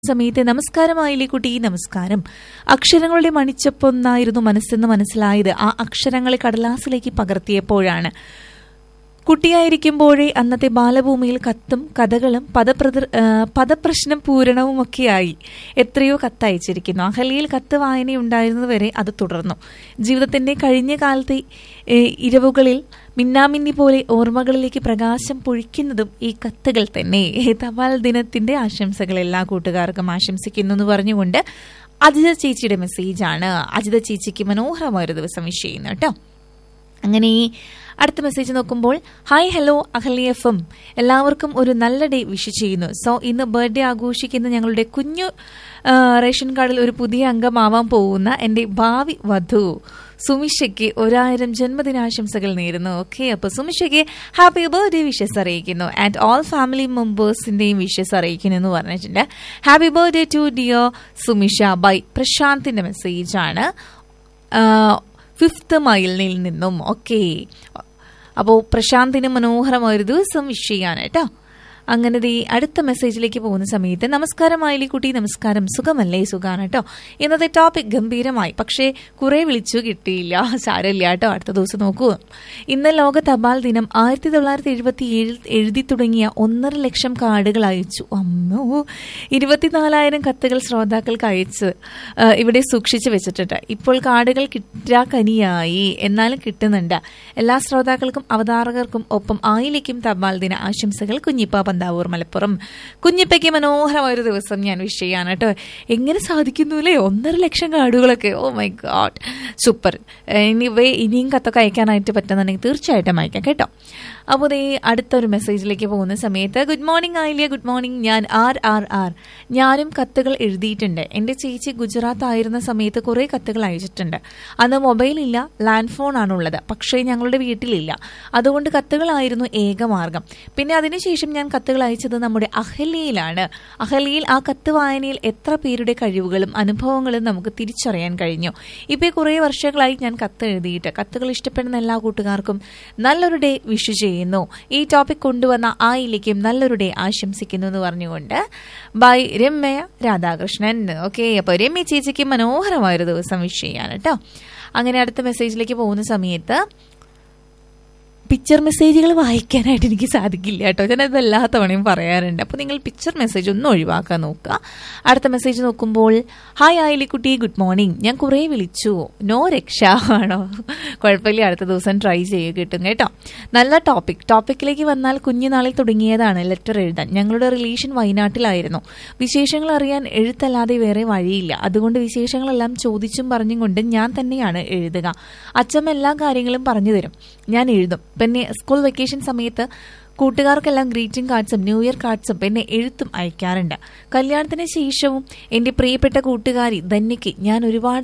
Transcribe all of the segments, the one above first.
സമയത്ത് നമസ്കാരമായില്ലേ കുട്ടി, നമസ്കാരം. അക്ഷരങ്ങളുടെ മണിച്ചപ്പൊന്നായിരുന്നു മനസ്സെന്ന് മനസ്സിലായത് ആ അക്ഷരങ്ങളെ കടലാസിലേക്ക് പകർത്തിയപ്പോഴാണ്. കുട്ടിയായിരിക്കുമ്പോഴേ അന്നത്തെ ബാലഭൂമിയിൽ കത്തും കഥകളും പദപ്രശ്നം പൂരണവുമൊക്കെയായി എത്രയോ കത്തയച്ചിരിക്കുന്നു. അഹല്യയിൽ കത്ത് വായനയുണ്ടായിരുന്നതുവരെ അത് തുടർന്നു. ജീവിതത്തിന്റെ കഴിഞ്ഞ കാലത്തെ ഇരവുകളിൽ മിന്നാമിന്നി പോലെ ഓർമ്മകളിലേക്ക് പ്രകാശം പൊഴിക്കുന്നതും ഈ കത്തുകൾ തന്നെ. തപാൽ ദിനത്തിന്റെ ആശംസകൾ എല്ലാ കൂട്ടുകാർക്കും ആശംസിക്കുന്നു എന്ന് പറഞ്ഞുകൊണ്ട് അജിത ചേച്ചിയുടെ മെസ്സേജാണ്. അജിത ചേച്ചിക്ക് മനോഹരമായൊരു ദിവസം വിഷ് ചെയ്യുന്നു കേട്ടോ. അങ്ങനെ അടുത്ത മെസ്സേജ് നോക്കുമ്പോൾ, ഹായ് ഹലോ അഹല്യ FM, എല്ലാവർക്കും ഒരു നല്ല ഡേ വിഷ് ചെയ്യുന്നു. സോ ഇന്ന് ബർത്ത്ഡേ ആഘോഷിക്കുന്ന ഞങ്ങളുടെ കുഞ്ഞു റേഷൻ കാർഡിൽ ഒരു പുതിയ അംഗമാവാൻ പോകുന്ന എൻ്റെ ഭാവി വധു സുമിഷയ്ക്ക് 1000 ജന്മദിനാശംസകൾ നേരുന്നു. ഓക്കെ, അപ്പൊ സുമിഷയ്ക്ക് ഹാപ്പി ബർത്ത്ഡേ വിഷസ് അറിയിക്കുന്നു. ആൻഡ് ഓൾ ഫാമിലി മെമ്പേഴ്സിന്റെയും വിഷസ് അറിയിക്കുന്നു എന്ന് പറഞ്ഞിട്ടുണ്ട്. Happy birthday to dear Sumisha by പ്രശാന്തിന്റെ മെസ്സേജാണ് 5th മൈലിൽ നിന്നും. ഓക്കെ, അപ്പോൾ പ്രശാന്തിന് മനോഹരമായൊരു ദിവസം വിഷ് ചെയ്യാനായിട്ടോ. അങ്ങനെ അടുത്ത മെസ്സേജിലേക്ക് പോകുന്ന സമയത്ത്, നമസ്കാരം ആയില്ലേ കുട്ടി, നമസ്കാരം. സുഖമല്ലേ? സുഖാണ് കേട്ടോ. ഇന്നത്തെ ടോപ്പിക് ഗംഭീരമായി, പക്ഷേ കുറെ വിളിച്ചു കിട്ടിയില്ല. സാരമില്ല കേട്ടോ, അടുത്ത ദിവസം നോക്കൂ. ഇന്ന് ലോക തപാൽ ദിനം. 1977 എഴുതി തുടങ്ങിയ 1.5 ലക്ഷം കാർഡുകൾ അയച്ചു. അമ്മോ, 24,000 കത്തുകൾ ശ്രോതാക്കൾക്ക് അയച്ച് ഇവിടെ സൂക്ഷിച്ചു വെച്ചിട്ടുണ്ട്. ഇപ്പോൾ കാർഡുകൾ കിട്ടാക്കനിയായി, എന്നാലും കിട്ടുന്നുണ്ട്. എല്ലാ ശ്രോതാക്കൾക്കും അവതാരകർക്കും ഒപ്പം ആയിലേക്കും തപാൽ ദിന ആശംസകൾ. കുഞ്ഞിപ്പ പന്താവൂർ മലപ്പുറം. കുഞ്ഞിപ്പയ്ക്ക് മനോഹരമായൊരു ദിവസം ഞാൻ വിഷ് ചെയ്യാണ് കേട്ടോ. എങ്ങനെ സാധിക്കുന്നു അല്ലേ 1.5 ലക്ഷം കാർഡുകളൊക്കെ? Oh my God, super. ഇനിയും കത്തൊക്കെ അയക്കാനായിട്ട് പറ്റുന്നുണ്ടെങ്കിൽ തീർച്ചയായിട്ടും അയക്കാം കേട്ടോ. അപ്പോൾ അടുത്തൊരു മെസ്സേജിലേക്ക് പോകുന്ന സമയത്ത്, ഗുഡ് മോർണിംഗ് ആയില്ലേ. Good morning. ഞാൻ RRR. ഞാനും കത്തുകൾ എഴുതിയിട്ടുണ്ട്. എൻ്റെ ചേച്ചി ഗുജറാത്ത് ആയിരുന്ന സമയത്ത് കുറേ കത്തുകൾ അയച്ചിട്ടുണ്ട്. അന്ന് മൊബൈലില്ല, ലാൻഡ് ഫോൺ ആണുള്ളത്. പക്ഷേ ഞങ്ങളുടെ വീട്ടിലില്ല. അതുകൊണ്ട് കത്തുകളായിരുന്നു ഏക മാർഗം. പിന്നെ അതിനുശേഷം ഞാൻ കത്തുകൾ അയച്ചത് നമ്മുടെ അഹല്യയിലാണ്. അഹല്യയിൽ ആ കത്ത് വായനയിൽ എത്ര പേരുടെ കഴിവുകളും അനുഭവങ്ങളും നമുക്ക് തിരിച്ചറിയാൻ കഴിഞ്ഞു. ഇപ്പോൾ കുറേ വർഷങ്ങളായി ഞാൻ കത്ത് എഴുതിയിട്ട്. കത്തുകൾ ഇഷ്ടപ്പെടുന്ന എല്ലാ കൂട്ടുകാർക്കും നല്ലൊരു ഡേ വിഷ് ചെയ്യുന്നു. ഈ ടോപ്പിക് കൊണ്ടുവന്ന ആയിലേക്കും നല്ലൊരു ഡേ ആശംസിക്കുന്നു എന്ന് പറഞ്ഞുകൊണ്ട് ബൈ രമ്യ രാധാകൃഷ്ണൻ. ഓക്കെ, അപ്പോൾ രമ്യ ചേച്ചിക്ക് മനോഹരമായൊരു ദിവസം വിഷ് ചെയ്യാൻ കേട്ടോ. അങ്ങനെ അടുത്ത മെസ്സേജിലേക്ക് പോകുന്ന സമയത്ത്, പിക്ചർ മെസ്സേജുകൾ വായിക്കാനായിട്ട് എനിക്ക് സാധിക്കില്ല കേട്ടോ. ഞാനത് എല്ലാ തവണയും പറയാറുണ്ട്. അപ്പോൾ നിങ്ങൾ പിക്ചർ മെസ്സേജ് ഒന്നും ഒഴിവാക്കാൻ നോക്കുക. അടുത്ത മെസ്സേജ് നോക്കുമ്പോൾ, ഹായ് ആയിലിക്കുട്ടി, ഗുഡ് മോർണിംഗ്. ഞാൻ കുറേ വിളിച്ചു, നോ രക്ഷ ആണോ? കുഴപ്പമില്ല, അടുത്ത ദിവസം ട്രൈ ചെയ്യുക, കിട്ടും കേട്ടോ. നല്ല ടോപ്പിക്കിലേക്ക് വന്നാൽ, കുഞ്ഞുനാളിൽ തുടങ്ങിയതാണ് ലെറ്റർ എഴുതാൻ. ഞങ്ങളുടെ റിലേഷൻ വയനാട്ടിലായിരുന്നു. വിശേഷങ്ങൾ അറിയാൻ എഴുത്തല്ലാതെ വേറെ വഴിയില്ല. അതുകൊണ്ട് വിശേഷങ്ങളെല്ലാം ചോദിച്ചും പറഞ്ഞും കൊണ്ട് ഞാൻ തന്നെയാണ് എഴുതുക. അച്ഛൻ എല്ലാ കാര്യങ്ങളും പറഞ്ഞു തരും, ഞാൻ എഴുതും. പിന്നെ സ്കൂൾ വെക്കേഷൻ സമയത്ത് കൂട്ടുകാർക്കെല്ലാം ഗ്രീറ്റിംഗ് കാർഡ്സും ന്യൂ ഇയർ കാർഡ്സും പിന്നെ എഴുത്തും അയക്കാറുണ്ട്. കല്യാണത്തിന് ശേഷവും എൻ്റെ പ്രിയപ്പെട്ട കൂട്ടുകാരി ധന്യയ്ക്ക് ഞാൻ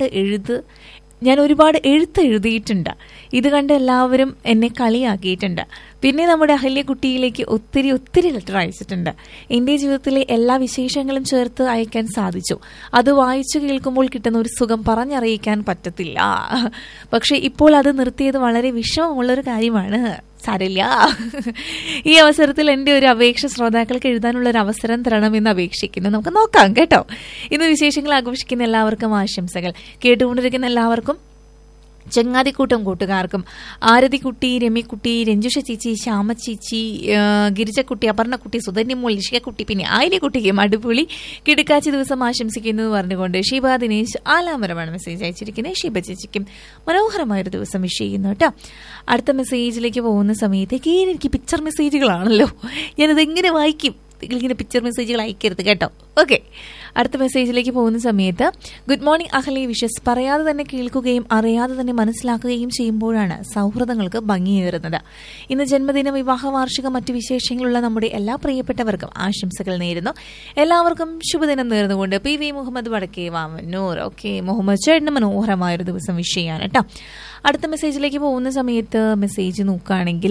ഒരുപാട് എഴുത്ത് എഴുതിയിട്ടുണ്ട്. ഇത് കണ്ട് എല്ലാവരും എന്നെ കളിയാക്കിയിട്ടുണ്ട്. പിന്നെ നമ്മുടെ അഹല്യ കുട്ടിയിലേക്ക് ഒത്തിരി ലെറ്റർ അയച്ചിട്ടുണ്ട്. എൻ്റെ ജീവിതത്തിലെ എല്ലാ വിശേഷങ്ങളും ചേർത്ത് അയക്കാൻ സാധിച്ചു. അത് വായിച്ചു കേൾക്കുമ്പോൾ കിട്ടുന്ന ഒരു സുഖം പറഞ്ഞറിയിക്കാൻ പറ്റത്തില്ല. പക്ഷെ ഇപ്പോൾ അത് നിർത്തിയത് വളരെ വിഷമമുള്ളൊരു കാര്യമാണ്. സാരമില്ല. ഈ അവസരത്തിൽ എൻ്റെ ഒരു അപേക്ഷ ശ്രോതാക്കൾക്ക് എഴുതാനുള്ള ഒരു അവസരം തരണമെന്ന് അപേക്ഷിക്കുന്നു. നമുക്ക് നോക്കാം കേട്ടോ. ഇന്ന് വിശേഷങ്ങൾ ആഘോഷിക്കുന്ന എല്ലാവർക്കും ആശംസകൾ. കേട്ടുകൊണ്ടിരിക്കുന്ന എല്ലാവർക്കും, ചെങ്ങാതിക്കൂട്ടം കൂട്ടുകാർക്കും, ആരതിക്കുട്ടി, രമ്യക്കുട്ടി, രഞ്ജുഷ ചേച്ചി, ശ്യാമ ചേച്ചി, ഗിരിജക്കുട്ടി, അപർണക്കുട്ടി, സുധന്യമോൾ, ഇഷികക്കുട്ടി, പിന്നെ ആയിരക്കുട്ടിക്കും അടിപൊളി കിടക്കാച്ചി ദിവസം ആശംസിക്കുന്നു പറഞ്ഞുകൊണ്ട് ഷീബ ദിനേശ് ആലാമരമാണ് മെസ്സേജ് അയച്ചിരിക്കുന്നത്. ഷീബ ചേച്ചിക്കും മനോഹരമായൊരു ദിവസം വിഷ് ചെയ്യുന്നു കേട്ടോ. അടുത്ത മെസ്സേജിലേക്ക് പോകുന്ന സമയത്തേക്ക് എനിക്ക് പിക്ചർ മെസ്സേജുകളാണല്ലോ, ഞാനതെങ്ങനെ വായിക്കും? ഇങ്ങനെ പിക്ചർ മെസ്സേജുകൾ അയക്കരുത് കേട്ടോ. ഓക്കെ, അടുത്ത മെസ്സേജിലേക്ക് പോകുന്ന സമയത്ത്, ഗുഡ് മോർണിംഗ് അഹല്യ വിഷസ്. പറയാതെ തന്നെ കേൾക്കുകയും അറിയാതെ തന്നെ മനസ്സിലാക്കുകയും ചെയ്യുമ്പോഴാണ് സൗഹൃദങ്ങൾക്ക് ഭംഗിയേറുന്നത്. ഇന്ന് ജന്മദിനം, വിവാഹ വാർഷികം, മറ്റു വിശേഷങ്ങളുള്ള നമ്മുടെ എല്ലാ പ്രിയപ്പെട്ടവർക്കും ആശംസകൾ നേരുന്നു. എല്ലാവർക്കും ശുഭദിനം നേർന്നുകൊണ്ട് PV മുഹമ്മദ് വടക്കേ വാമന്നൂർ. ഓക്കെ, മുഹമ്മദ് ചേട്ടന് മനോഹരമായൊരു ദിവസം വിഷ് ചെയ്യാൻ കേട്ടോ. അടുത്ത മെസ്സേജിലേക്ക് പോകുന്ന സമയത്ത് മെസ്സേജ് നോക്കുകയാണെങ്കിൽ,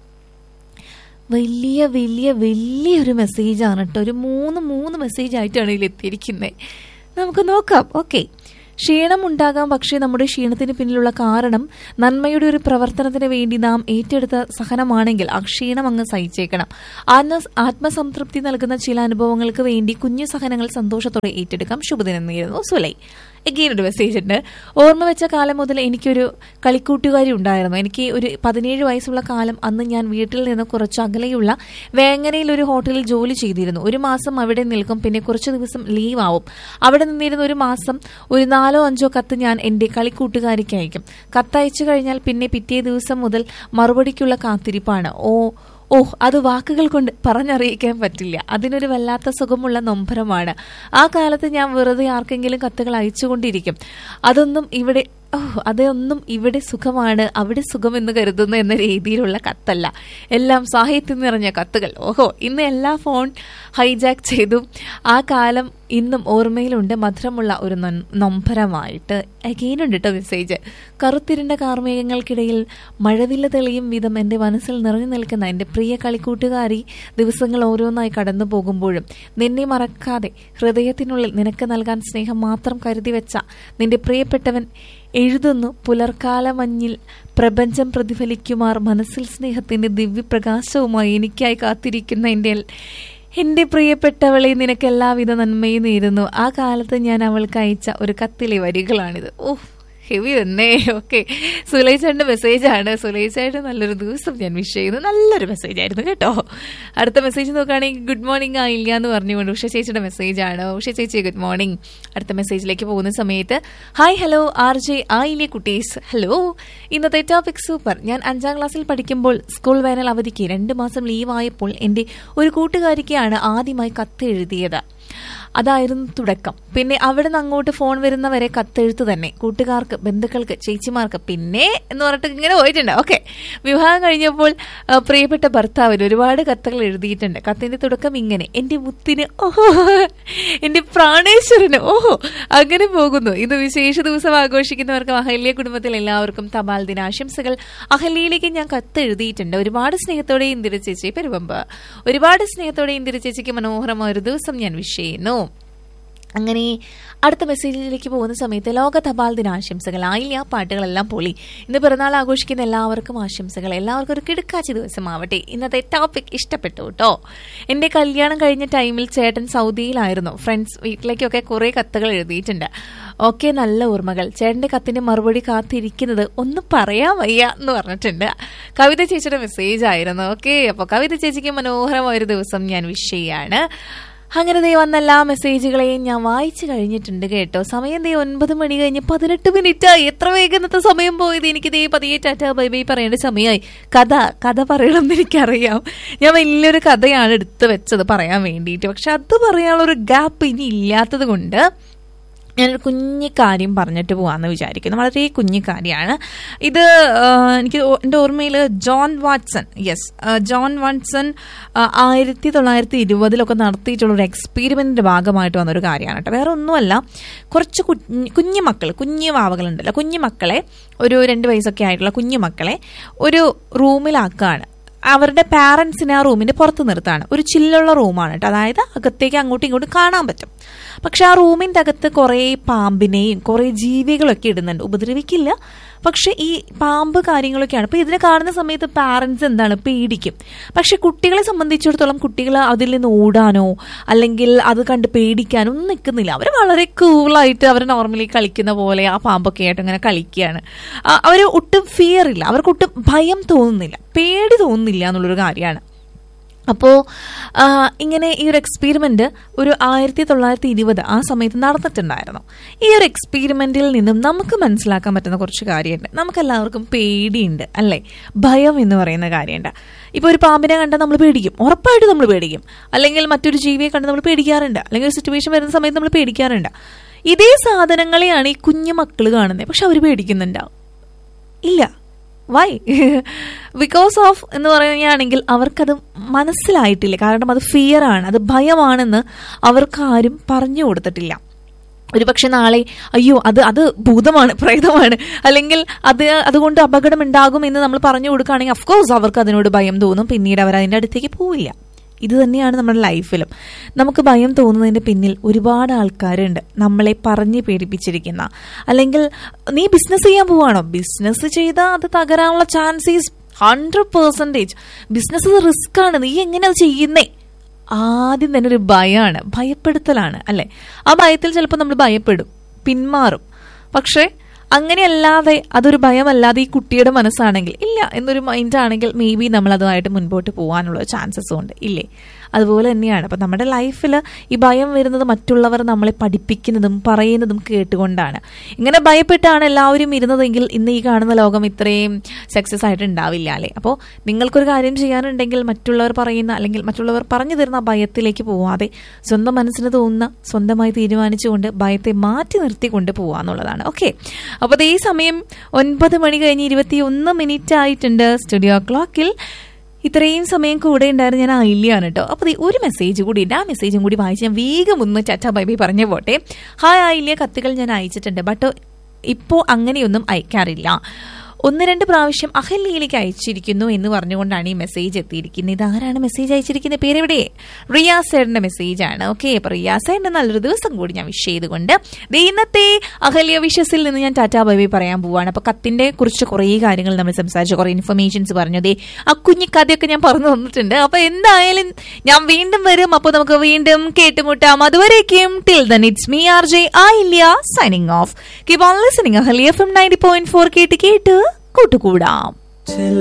വലിയൊരു മെസ്സേജാണ് കേട്ടോ. ഒരു മൂന്ന് മെസ്സേജ് ആയിട്ടാണ് ഇതിൽ എത്തിയിരിക്കുന്നത്. നമുക്ക് നോക്കാം. ഓക്കെ, ക്ഷീണമുണ്ടാകാം, പക്ഷേ നമ്മുടെ ക്ഷീണത്തിന് പിന്നിലുള്ള കാരണം നന്മയുടെ ഒരു പ്രവർത്തനത്തിന് വേണ്ടി നാം ഏറ്റെടുത്ത സഹനമാണെങ്കിൽ ആ ക്ഷീണം അങ്ങ് സഹിച്ചേക്കണം. ആത്മസംതൃപ്തി നൽകുന്ന ചില അനുഭവങ്ങൾക്ക് വേണ്ടി കുഞ്ഞു സഹനങ്ങൾ സന്തോഷത്തോടെ ഏറ്റെടുക്കാം. ശുഭദിനം നേരുന്നു. സുലൈ. എഗെയിൻ ഒരു മെസ്സേജ് ഉണ്ട്. ഓർമ്മ വെച്ച കാലം മുതൽ എനിക്കൊരു കളിക്കൂട്ടുകാരി ഉണ്ടായിരുന്നു. എനിക്ക് ഒരു 17 വയസ്സുള്ള കാലം അന്ന് ഞാൻ വീട്ടിൽ നിന്ന് കുറച്ച് അകലെയുള്ള വേങ്ങരയിൽ ഒരു ഹോട്ടലിൽ ജോലി ചെയ്തിരുന്നു. ഒരു മാസം അവിടെ നിൽക്കും, പിന്നെ കുറച്ച് ദിവസം ലീവ് ആവും. അവിടെ നിന്നിരുന്ന ഒരു മാസം ഒരു 4-5 കത്ത് ഞാൻ എന്റെ കളിക്കൂട്ടുകാരിക്ക് അയക്കും. കത്തയച്ചു കഴിഞ്ഞാൽ പിന്നെ പിറ്റേ ദിവസം മുതൽ മറുപടിക്കുള്ള കാത്തിരിപ്പാണ്. അത് വാക്കുകൾ കൊണ്ട് പറഞ്ഞറിയിക്കാൻ പറ്റില്ല. അതിനൊരു വല്ലാത്ത സുഖമുള്ള നൊമ്പരമാണ്. ആ കാലത്ത് ഞാൻ വെറുതെ ആർക്കെങ്കിലും കത്തുകൾ അയച്ചുകൊണ്ടിരിക്കും. അതൊന്നും ഇവിടെ സുഖമാണ്, അവിടെ സുഖമെന്ന് കരുതുന്നു എന്ന രീതിയിലുള്ള കത്തല്ല, എല്ലാം സാഹിത്യം നിറഞ്ഞ കത്തുകൾ. ഇന്ന് എല്ലാ ഫോൺ ഹൈജാക്ക് ചെയ്തു. ആ കാലം ഇന്നും ഓർമ്മയിലുണ്ട്, മധുരമുള്ള ഒരു നൊമ്പരമായിട്ട്. അഗെയിനുണ്ട് കേട്ടോ മെസ്സേജ്. കറുത്തിരുണ്ട കാർമേഘങ്ങൾക്കിടയിൽ മഴവില്ല തെളിയും വിധം എൻ്റെ മനസ്സിൽ നിറഞ്ഞു നിൽക്കുന്ന എൻ്റെ പ്രിയ കളിക്കൂട്ടുകാരി ദിവസങ്ങൾ ഓരോന്നായി കടന്നു പോകുമ്പോഴും നിന്നെ മറക്കാതെ ഹൃദയത്തിനുള്ളിൽ നിനക്ക് നൽകാൻ സ്നേഹം മാത്രം കരുതി വെച്ച നിന്റെ പ്രിയപ്പെട്ടവൻ എഴുതുന്നു. പുലർക്കാല മഞ്ഞിൽ പ്രപഞ്ചം പ്രതിഫലിക്കുമാർ മനസ്സിൽ സ്നേഹത്തിന്റെ ദിവ്യപ്രകാശവുമായി എനിക്കായി കാത്തിരിക്കുന്ന എന്റെ പ്രിയപ്പെട്ടവളെ, നിനക്ക് എല്ലാവിധ നന്മയും നേരുന്നു. ആ കാലത്ത് ഞാൻ അവൾക്ക് അയച്ച ഒരു കത്തിലെ വരികളാണിത്. ഹെവി തന്നെ. സുലൈച്ചേട്ടന്റെ മെസ്സേജാണ്. സുലൈച്ചേട്ടൻ നല്ലൊരു ദിവസം ഞാൻ വിഷ് ചെയ്യുന്നു. നല്ലൊരു മെസ്സേജ് ആയിരുന്നു കേട്ടോ. അടുത്ത മെസ്സേജ് നോക്കുകയാണെങ്കിൽ ഗുഡ് മോർണിംഗ് ആയില്ല എന്ന് പറഞ്ഞുകൊണ്ട് ഉഷ ചേച്ചിയുടെ മെസ്സേജാണ്. ഉഷ ചേച്ചി ഗുഡ് മോർണിംഗ്. അടുത്ത മെസ്സേജിലേക്ക് പോകുന്ന സമയത്ത് ഹായ് ഹലോ RJ ആയില്ലേ കുട്ടീസ്. ഹലോ, ഇന്നത്തെ ടോപ്പിക് സൂപ്പർ. ഞാൻ 5ാം ക്ലാസ്സിൽ പഠിക്കുമ്പോൾ സ്കൂൾ വേനൽ അവധിക്ക് 2 മാസം ലീവായപ്പോൾ എൻ്റെ ഒരു കൂട്ടുകാരിക്കാണ് ആദ്യമായി കത്ത് എഴുതിയത്. അതായിരുന്നു തുടക്കം. പിന്നെ അവിടെ നിന്ന് അങ്ങോട്ട് ഫോൺ വരുന്നവരെ കത്തെഴുത്ത് തന്നെ. കൂട്ടുകാർക്ക്, ബന്ധുക്കൾക്ക്, ചേച്ചിമാർക്ക്, പിന്നെ എന്ന് പറഞ്ഞിട്ട് ഇങ്ങനെ പോയിട്ടുണ്ട്. വിവാഹം കഴിഞ്ഞപ്പോൾ പ്രിയപ്പെട്ട ഭർത്താവിന് ഒരുപാട് കത്തുകൾ എഴുതിയിട്ടുണ്ട്. കത്തിന്റെ തുടക്കം ഇങ്ങനെ: എന്റെ മുത്തിന്, എന്റെ പ്രാണേശ്വരന്, അങ്ങനെ പോകുന്നു. ഇത് വിശേഷ ദിവസം ആഘോഷിക്കുന്നവർക്ക് അഹല്യ കുടുംബത്തിൽ എല്ലാവർക്കും തപാൽ ദിനാശംസകൾ. അഹല്യയിലേക്ക് ഞാൻ കത്ത് എഴുതിയിട്ടുണ്ട്. ഒരുപാട് സ്നേഹത്തോടെ ഇന്ദിര ചേച്ചി പെരുവമ്പ്. ഒരുപാട് സ്നേഹത്തോടെ ഇന്ദിര ചേച്ചിക്ക് മനോഹരമായ ഒരു ദിവസം ഞാൻ വിഷ് ചെയ്യുന്നു. അങ്ങനെ അടുത്ത മെസ്സേജിലേക്ക് പോകുന്ന സമയത്ത് ലോക തപാൽ ദിനാശംസകൾ. ആയില്ല, പാട്ടുകളെല്ലാം പൊളി. ഇന്ന് പിറന്നാൾ ആഘോഷിക്കുന്ന എല്ലാവർക്കും ആശംസകൾ. എല്ലാവർക്കും ഒരു കിടുക്കാച്ചി ദിവസമാവട്ടെ. ഇന്നത്തെ ടോപ്പിക് ഇഷ്ടപ്പെട്ടു കേട്ടോ. എന്റെ കല്യാണം കഴിഞ്ഞ ടൈമിൽ ചേട്ടൻ സൗദിയിലായിരുന്നു. ഫ്രണ്ട്സ് വീട്ടിലേക്കൊക്കെ കുറെ കത്തുകൾ എഴുതിയിട്ടുണ്ട്. നല്ല ഓർമ്മകൾ. ചേട്ടന്റെ കത്തിന്റെ മറുപടി കാത്തിരിക്കുന്നത് ഒന്നും പറയാൻ വയ്യ എന്ന് പറഞ്ഞിട്ടുണ്ട്. കവിത ചേച്ചിയുടെ മെസ്സേജ് ആയിരുന്നു. അപ്പോൾ കവിത ചേച്ചിക്ക് മനോഹരമായൊരു ദിവസം ഞാൻ വിഷ് ചെയ്യാണ്. അങ്ങനെ വന്ന എല്ലാ മെസ്സേജുകളെയും ഞാൻ വായിച്ചു കഴിഞ്ഞിട്ടുണ്ട് കേട്ടോ. സമയം 9 മണി കഴിഞ്ഞ് 18 മിനിറ്റായി. എത്ര വേഗം ഇന്നത്തെ സമയം പോയത്. എനിക്ക് പതിയെ ടാറ്റ ബൈ ബൈ പറയേണ്ട സമയമായി. കഥ പറയണമെന്ന് എനിക്കറിയാം. ഞാൻ വലിയൊരു കഥയാണ് എടുത്തു വെച്ചത് പറയാൻ വേണ്ടിയിട്ട്. പക്ഷെ അത് പറയാനുള്ളൊരു ഗ്യാപ്പ് ഇനി ഇല്ലാത്തത് കൊണ്ട് ഞാനൊരു കുഞ്ഞു കാര്യം പറഞ്ഞിട്ട് പോകാമെന്ന് വിചാരിക്കുന്നു. വളരെ കുഞ്ഞു കാര്യമാണ് ഇത്. എനിക്ക് എൻ്റെ ഓർമ്മയിൽ ജോൺ വാട്സൺ 1920 നടത്തിയിട്ടുള്ള ഒരു എക്സ്പീരിമെന്റിന്റെ ഭാഗമായിട്ട് വന്നൊരു കാര്യമാണ് കേട്ടോ. വേറെ ഒന്നുമല്ല, കുറച്ച് കുഞ്ഞു വാവകളുണ്ടല്ലോ, കുഞ്ഞുമക്കളെ, ഒരു 2 വയസ്സൊക്കെ ആയിട്ടുള്ള കുഞ്ഞുമക്കളെ ഒരു റൂമിലാക്കുകയാണ്. അവരുടെ പാരന്റ്സിനെ ആ റൂമിന്റെ പുറത്ത് നിർത്താണ്. ഒരു ചില്ലുള്ള റൂമാണ് കേട്ടോ. അതായത് അകത്തേക്ക് അങ്ങോട്ടും ഇങ്ങോട്ടും കാണാൻ പറ്റും. പക്ഷെ ആ റൂമിന്റെ അകത്ത് കുറെ പാമ്പിനെയും കുറെ ജീവികളൊക്കെ ഇടുന്നുണ്ട്. ഉപദ്രവിക്കില്ല, പക്ഷെ ഈ പാമ്പ് കാര്യങ്ങളൊക്കെയാണ്. അപ്പൊ ഇതിനെ കാണുന്ന സമയത്ത് പാരന്റ്സ് എന്താണ്, പേടിക്കും. പക്ഷെ കുട്ടികളെ സംബന്ധിച്ചിടത്തോളം കുട്ടികൾ അതിൽ നിന്ന് ഓടാനോ അല്ലെങ്കിൽ അത് കണ്ട് പേടിക്കാനോ ഒന്നും നിൽക്കുന്നില്ല. അവർ വളരെ കൂളായിട്ട് അവർ നോർമലി കളിക്കുന്ന പോലെ ആ പാമ്പൊക്കെ ആയിട്ട് ഇങ്ങനെ കളിക്കുകയാണ്. അവർ ഒട്ടും ഫിയർ ഇല്ല, അവർക്കൊട്ടും ഭയം തോന്നുന്നില്ല, പേടി തോന്നുന്നില്ല എന്നുള്ളൊരു കാര്യമാണ്. അപ്പോൾ ഇങ്ങനെ ഈ ഒരു എക്സ്പീരിമെന്റ് ഒരു 1920 ആ സമയത്ത് നടന്നിട്ടുണ്ടായിരുന്നു. ഈ ഒരു എക്സ്പീരിമെന്റിൽ നിന്നും നമുക്ക് മനസ്സിലാക്കാൻ പറ്റുന്ന കുറച്ച് കാര്യമുണ്ട്. നമുക്കെല്ലാവർക്കും പേടിയുണ്ട് അല്ലേ, ഭയം എന്ന് പറയുന്ന കാര്യമുണ്ട്. ഇപ്പോൾ ഒരു പാമ്പിനെ കണ്ടാൽ നമ്മൾ പേടിക്കും, ഉറപ്പായിട്ട് നമ്മൾ പേടിക്കും. അല്ലെങ്കിൽ മറ്റൊരു ജീവിയെ കണ്ട് നമ്മൾ പേടിക്കാറുണ്ട്, അല്ലെങ്കിൽ ഒരു സിറ്റുവേഷൻ വരുന്ന സമയത്ത് നമ്മൾ പേടിക്കാറുണ്ട്. ഇതേ സാധനങ്ങളെയാണ് ഈ കുഞ്ഞു മക്കൾ കാണുന്നത്. പക്ഷെ അവർ പേടിക്കുന്നുണ്ടാവും ഇല്ല. വൈ? ബിക്കോസ് ഓഫ് എന്ന് പറയുകയാണെങ്കിൽ അവർക്കത് മനസ്സിലായിട്ടില്ല. കാരണം അത് ഫിയർ ആണ്, അത് ഭയമാണെന്ന് അവർക്ക് ആരും പറഞ്ഞു കൊടുത്തിട്ടില്ല. ഒരുപക്ഷെ നാളെ അയ്യോ അത് ഭൂതമാണ്, പ്രേതമാണ്, അല്ലെങ്കിൽ അതുകൊണ്ട് അപകടം ഉണ്ടാകും എന്ന് നമ്മൾ പറഞ്ഞു കൊടുക്കുകയാണെങ്കിൽ അഫ്കോഴ്സ് അവർക്ക് അതിനോട് ഭയം തോന്നും. പിന്നീട് അവർ അതിൻ്റെ അടുത്തേക്ക് പോവില്ല. ഇത് തന്നെയാണ് നമ്മുടെ ലൈഫിലും. നമുക്ക് ഭയം തോന്നുന്നതിന്റെ പിന്നിൽ ഒരുപാട് ആൾക്കാരുണ്ട് നമ്മളെ പറഞ്ഞ് പേടിപ്പിച്ചിരിക്കുന്ന. അല്ലെങ്കിൽ നീ ബിസിനസ് ചെയ്യാൻ പോവാണോ, ബിസിനസ് ചെയ്താൽ അത് തകരാനുള്ള ചാൻസ് ഈസ് 100%. ബിസിനസ് റിസ്ക് ആണ്, നീ എങ്ങനെ അത് ചെയ്യുന്നേ? ആദ്യം തന്നെ ഒരു ഭയമാണ്, ഭയപ്പെടുത്തലാണ് അല്ലെ. ആ ഭയത്തിൽ ചിലപ്പോൾ നമ്മൾ ഭയപ്പെടും, പിന്മാറും. പക്ഷെ അങ്ങനെയല്ലാതെ അതൊരു ഭയമല്ലാതെ ഈ കുട്ടിയുടെ മനസ്സാണെങ്കിൽ ഇല്ല എന്നൊരു മൈൻഡ് ആണെങ്കിൽ മേ ബി നമ്മൾ അതുമായിട്ട് മുൻപോട്ട് പോകാനുള്ള ചാൻസസും ഉണ്ട് ഇല്ലേ. അതുപോലെ തന്നെയാണ് അപ്പം നമ്മുടെ ലൈഫിൽ ഈ ഭയം വരുന്നത് മറ്റുള്ളവർ നമ്മളെ പഠിപ്പിക്കുന്നതും പറയുന്നതും കേട്ടുകൊണ്ടാണ്. ഇങ്ങനെ ഭയപ്പെട്ടാണ് എല്ലാവരും ഇരുന്നതെങ്കിൽ ഇന്ന് ഈ കാണുന്ന ലോകം ഇത്രയും സക്സസ് ആയിട്ട് ഉണ്ടാവില്ല അല്ലേ. അപ്പോൾ നിങ്ങൾക്കൊരു കാര്യം ചെയ്യാനുണ്ടെങ്കിൽ മറ്റുള്ളവർ പറയുന്ന അല്ലെങ്കിൽ മറ്റുള്ളവർ പറഞ്ഞു തരുന്ന ഭയത്തിലേക്ക് പോവാതെ സ്വന്തം മനസ്സിന് തോന്നുന്ന സ്വന്തമായി തീരുമാനിച്ചുകൊണ്ട് ഭയത്തെ മാറ്റി നിർത്തിക്കൊണ്ട് പോവാന്നുള്ളതാണ്. ഓക്കെ, അപ്പോൾ ഈ സമയം 9:21 ആയിട്ടുണ്ട് സ്റ്റുഡിയോ ക്ലോക്കിൽ. ഇത്രയും സമയം കൂടെ ഉണ്ടായിരുന്നു ഞാൻ ആയില്യാണ് കേട്ടോ. അപ്പോൾ ഒരു മെസ്സേജ് കൂടി ഉണ്ട്, ആ മെസ്സേജും കൂടി വായിച്ച് ഞാൻ വേഗം ഒന്ന് ടാറ്റാ ബൈ ബൈ പറഞ്ഞു പോട്ടെ. ഹായ് ആയില്യ, കത്തുകൾ ഞാൻ അയച്ചിട്ടുണ്ട്, ബട്ട് ഇപ്പോൾ അങ്ങനെയൊന്നും അയക്കാറില്ല. 1-2 പ്രാവശ്യം അഹല്യയിലേക്ക് അയച്ചിരിക്കുന്നു എന്ന് പറഞ്ഞുകൊണ്ടാണ് ഈ മെസ്സേജ് എത്തിയിരിക്കുന്നത്. ഇതാരാണ് മെസ്സേജ് അയച്ചിരിക്കുന്നത്? പേരെവിടെ? റിയാസേറിന്റെ മെസ്സേജാണ്. ഓക്കെ, അപ്പോൾ റിയാസേറിന്റെ നല്ലൊരു ദിവസം കൂടി ഞാൻ വിഷ് ചെയ്തുകൊണ്ട് ഇന്നത്തെ അഹല്യ വിഷസിൽ നിന്ന് ഞാൻ ടാറ്റാ ബൈ ബൈ പറയാൻ പോവാണ്. അപ്പോൾ കത്തിന്റെ കുറിച്ച് കുറേ കാര്യങ്ങൾ നമ്മൾ സംസാരിച്ചു, കുറേ ഇൻഫർമേഷൻസ് പറഞ്ഞു. ആ കുഞ്ഞി കഥയൊക്കെ ഞാൻ പറഞ്ഞു തന്നിട്ടുണ്ട്. അപ്പോൾ എന്തായാലും ഞാൻ വീണ്ടും വരും. അപ്പോൾ നമുക്ക് വീണ്ടും കേട്ടുമുട്ടാം. അതുവരേക്കും till then it's me RJ Ayilya signing off. Keep on listening Ahalya FM 90.4 കേട്ട് കൂട്ടുകൂടാം.